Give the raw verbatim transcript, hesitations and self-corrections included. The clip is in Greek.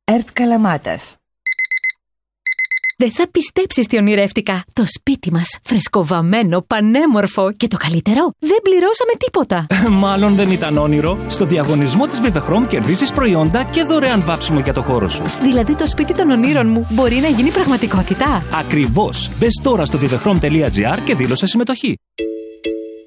ΕΡΤ Καλαμάτας. Δεν θα πιστέψεις τι ονειρεύτηκα. Το σπίτι μας, φρεσκοβαμμένο, πανέμορφο και το καλύτερο, δεν πληρώσαμε τίποτα. Μάλλον δεν ήταν όνειρο. Στο διαγωνισμό της Vivechrom κερδίζεις προϊόντα και δωρεάν βάψιμο για το χώρο σου. Δηλαδή το σπίτι των ονείρων μου μπορεί να γίνει πραγματικότητα. Ακριβώς. Μπες τώρα στο vivechrom τελεία gr και δήλωσε συμμετοχή.